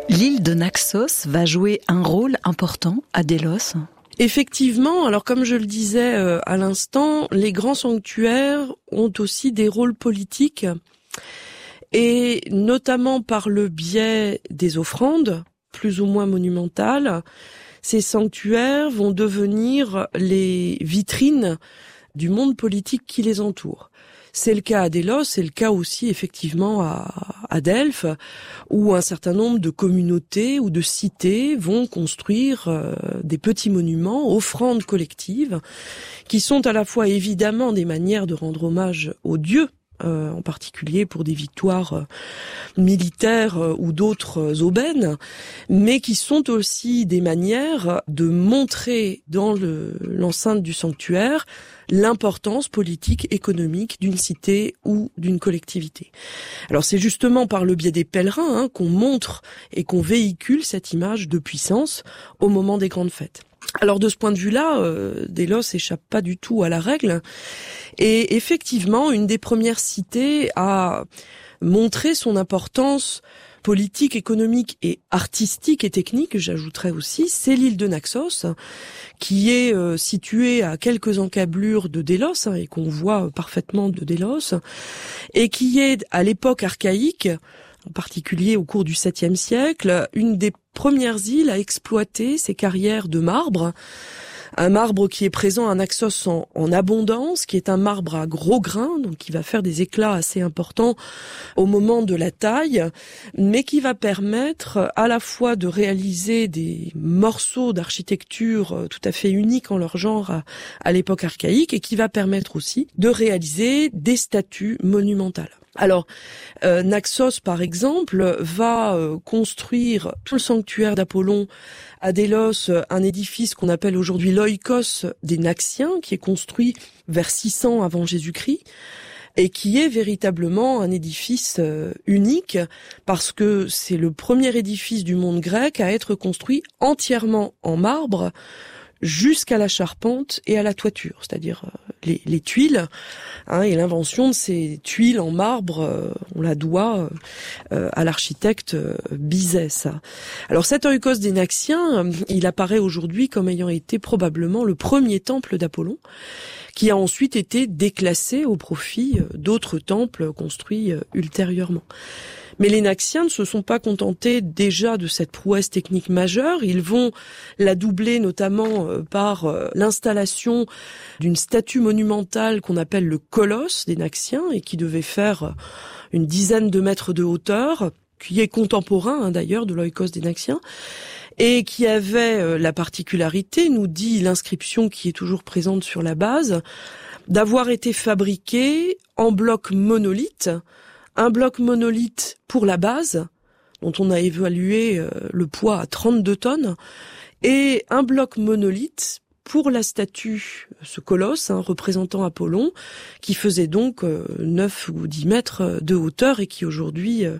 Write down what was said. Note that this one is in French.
L'île de Naxos va jouer un rôle important à Délos. Effectivement, alors comme je le disais à l'instant, les grands sanctuaires ont aussi des rôles politiques, et notamment par le biais des offrandes, plus ou moins monumentales, ces sanctuaires vont devenir les vitrines du monde politique qui les entoure. C'est le cas à Délos, c'est le cas aussi effectivement à Delphes, où un certain nombre de communautés ou de cités vont construire des petits monuments, offrandes collectives, qui sont à la fois évidemment des manières de rendre hommage aux dieux, en particulier pour des victoires militaires ou d'autres aubaines, mais qui sont aussi des manières de montrer dans l'enceinte du sanctuaire l'importance politique, économique d'une cité ou d'une collectivité. Alors c'est justement par le biais des pèlerins qu'on montre et qu'on véhicule cette image de puissance au moment des grandes fêtes. Alors de ce point de vue-là, Délos échappe pas du tout à la règle. Et effectivement, une des premières cités à montrer son importance politique, économique et artistique et technique, j'ajouterais aussi, c'est l'île de Naxos, qui est située à quelques encablures de Délos, et qu'on voit parfaitement de Délos, et qui est, à l'époque archaïque, en particulier au cours du 7e siècle, une des premières îles à exploiter ces carrières de marbre. Un marbre qui est présent à Naxos en abondance, qui est un marbre à gros grains, donc qui va faire des éclats assez importants au moment de la taille, mais qui va permettre à la fois de réaliser des morceaux d'architecture tout à fait uniques en leur genre à l'époque archaïque, et qui va permettre aussi de réaliser des statues monumentales. Alors, Naxos, par exemple, va construire tout le sanctuaire d'Apollon à Délos, un édifice qu'on appelle aujourd'hui l'Oikos des Naxiens, qui est construit vers 600 avant Jésus-Christ, et qui est véritablement un édifice unique, parce que c'est le premier édifice du monde grec à être construit entièrement en marbre, jusqu'à la charpente et à la toiture, c'est-à-dire les tuiles, et l'invention de ces tuiles en marbre, on la doit à l'architecte Byzès. Alors cet Oikos des Naxiens, il apparaît aujourd'hui comme ayant été probablement le premier temple d'Apollon, qui a ensuite été déclassé au profit d'autres temples construits ultérieurement. Mais les Naxiens ne se sont pas contentés déjà de cette prouesse technique majeure. Ils vont la doubler notamment par l'installation d'une statue monumentale qu'on appelle le Colosse des Naxiens, et qui devait faire une dizaine de mètres de hauteur, qui est contemporain d'ailleurs de l'Oikos des Naxiens, et qui avait la particularité, nous dit l'inscription qui est toujours présente sur la base, d'avoir été fabriqué en bloc monolithe. Un bloc monolithe pour la base, dont on a évalué le poids à 32 tonnes, et un bloc monolithe pour la statue, ce colosse représentant Apollon, qui faisait donc 9 ou 10 mètres de hauteur, et qui aujourd'hui